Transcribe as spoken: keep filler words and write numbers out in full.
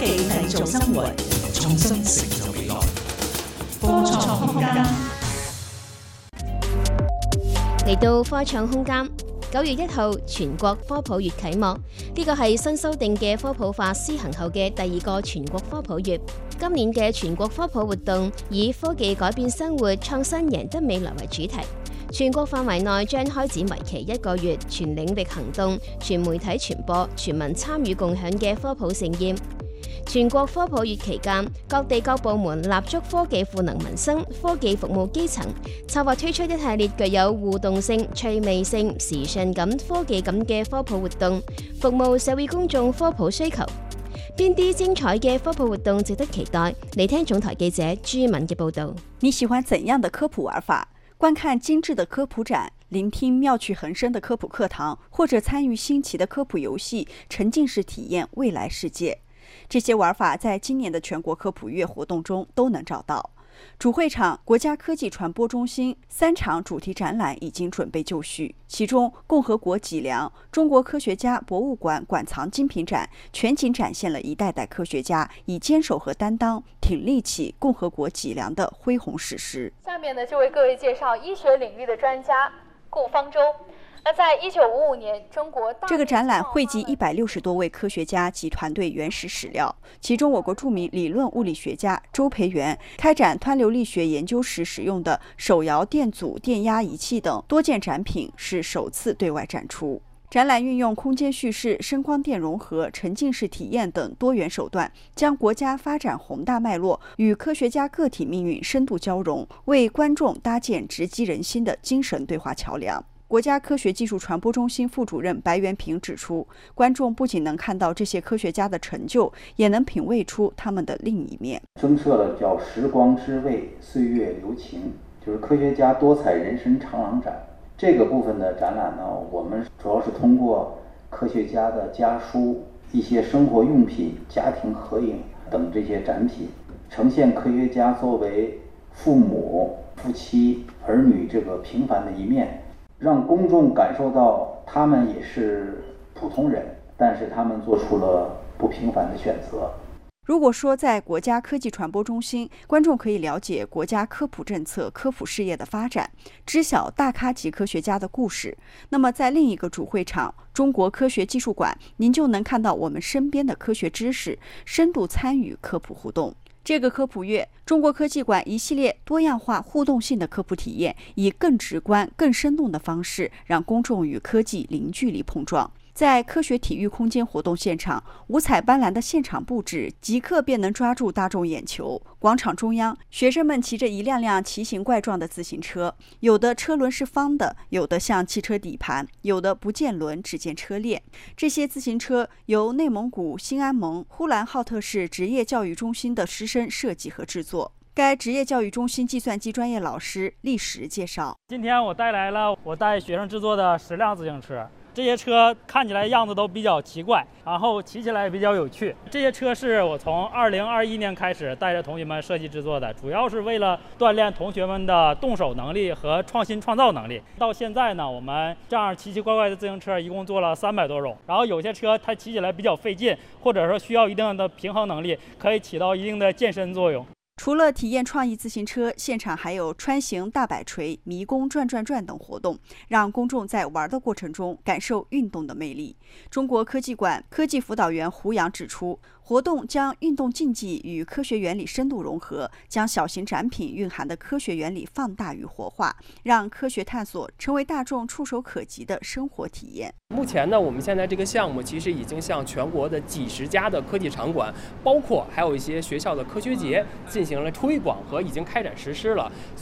技製造生活，創新成就未來。科創空間嚟到科創空間，九月一號全國科普月啟幕，呢個係新修訂嘅科普法施行後嘅第二個全國科普月。今年嘅全國科普活動以科技改變生活、創新贏得未來為主題。全國範圍內將開展為期一個月、全領域行動、全媒體傳播、全民參與共享嘅科普盛宴。全國科普月期間，各地各部門立足科技賦能民生、科技服務基層，策劃推出一系列具有互動性、趣味性、時尚感、科技感嘅科普活動，服務社會公眾科普需求。邊啲精彩嘅科普活動值得期待？嚟聽總台記者朱敏嘅報導。 你喜歡怎樣的科普玩法？觀看精緻的科普展，聆聽妙趣橫生的科普課堂，或者參與新奇的科普遊戲，沉浸式體驗未來世界。這些玩法在今年的全國科普月活動中都能找到。主會場國家科技傳播中心三場主題展覽已經準備就緒，其中共和國脊梁中國科學家博物館館藏精品展全景展現了一代代科學家以堅守和擔當挺立起共和國脊梁的恢宏史詩。 下面呢就為各位介紹醫學領域的專家顧方舟。那在一九五五年，中國大這個展覽匯集一百六十多位科學家及團隊原始史料，其中我國著名理論物理學家周培源開展湍流力學研究時使用的手搖電阻電壓儀器等多件展品是首次對外展出。展覽運用空間敘事、聲光電融合、沉浸式體驗等多元手段，將國家發展宏大脈絡與科學家個體命運深度交融，為觀眾搭建直擊人心的精神對話橋樑。國家科學技術傳播中心副主任白元平指出，觀眾不僅能看到這些科學家的成就，也能品味出他們的另一面。 增設了叫時光之味，歲月留情，就是科學家多彩人生長廊展。這個部分的展覽呢，我們主要是通過科學家的家書、一些生活用品、家庭合影等這些展品，呈現科學家作為父母、夫妻、兒女這個平凡的一面，讓公眾感受到他們也是普通人，但是他們做出了不平凡的選擇。 如果說在國家科技傳播中心，觀眾可以了解國家科普政策、科普事業的發展，知曉大咖級科學家的故事，那麼在另一個主會場中國科學技術館，您就能看到我們身邊的科學知識，深度參與科普互動。這個科普月，中國科技館一系列多樣化互動性的科普體驗，以更直觀、更生動的方式，讓公眾與科技零距離碰撞。在科學體育空間活動現場，五彩斑斕的現場佈置即刻便能抓住大眾眼球。廣場中央，學生們騎着一輛輛奇形怪狀的自行車，有的車輪是方的，有的像汽車底盤，有的不見輪只見車鏈。這些自行車由內蒙古興安盟呼蘭浩特市職業教育中心的師生設計和製作。該職業教育中心計算機專業老師厲石介紹： 今天我帶來了我帶學生製作的十輛自行車。這些車看起來樣子都比較奇怪，然後騎起來也比較有趣。這些車是我從二零二一年開始帶着同學們設計製作的，主要是為了鍛鍊同學們的動手能力和創新創造能力。到現在呢，我們這樣奇奇怪怪的自行車一共做了三百多種，然後有些車它騎起來比較費勁，或者說需要一定的平衡能力，可以起到一定的健身作用。 除了體驗創意自行車，現場還有穿行大擺錘、迷宮轉轉轉等活動，讓公眾在玩的過程中感受運動的魅力。中國科技館科技輔導員胡楊指出，活動將運動競技與科學原理深度融合，將小型展品蘊含的科學原理放大與活化，讓科學探索成為大眾觸手可及的生活體驗。 目前呢，我們現在這個項目其實已經向全國的幾十家的科技場館，包括還有一些學校的科學節進行了推廣和已經開展實施了。